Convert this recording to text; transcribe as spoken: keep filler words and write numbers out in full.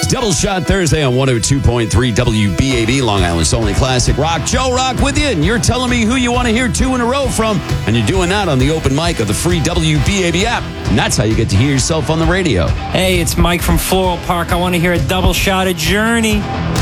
Double Shot Thursday on one oh two point three W B A B, Long Island's only classic rock. Joe Rock with you, and you're telling me who you want to hear two in a row from, and you're doing that on the open mic of the free W B A B app. And that's how you get to hear yourself on the radio. Hey, it's Mike from Floral Park. I want to hear a double shot of Journey.